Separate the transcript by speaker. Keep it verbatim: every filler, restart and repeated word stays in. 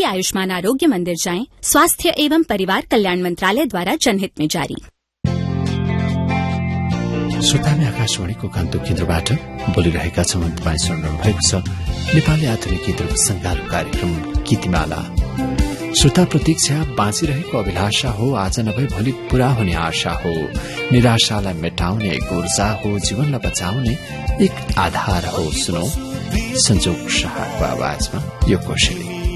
Speaker 1: आयुष्मान आरोग्य मंदिर जाएं। स्वास्थ्य एवं परिवार कल्याण मंत्रालय द्वारा जनहित में जारी।
Speaker 2: श्रोताले आकाशवाणीको गान्तोक केन्द्रबाट बोलिरहेका छौं। तपाईँ सुन्नु भएको छ नेपाली आधुनिक गीतहरूको संगालो कार्यक्रम गीतिमाला। श्रोता प्रतीक्षा बाँचिरहेको अभिलाषा हो, आज नभए भोलि पूरा हुने आशा हो। निराशालाई मेटाउने एक ऊर्जा हो, जीवनलाई बचाउने एक आधार हो। सुनौ संजोग शाहको आवाजमा यो कोशली।